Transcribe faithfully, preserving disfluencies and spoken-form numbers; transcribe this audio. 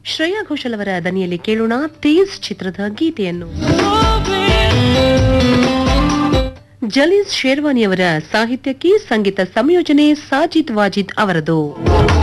ಶ್ರೇಯಾ ಘೋಷಲ್ ಅವರ ದನಿಯಲ್ಲಿ ಕೇಳೋಣ ತೇಜ್ ಚಿತ್ರದ ಗೀತೆಯನ್ನು. ಜಲೀಸ್ ಶೇರ್ವಾನಿ ಅವರ ಸಾಹಿತ್ಯಕ್ಕೆ ಸಂಗೀತ ಸಂಯೋಜನೆ ಸಾಜಿದ್ ವಾಜಿದ್ ಅವರದು.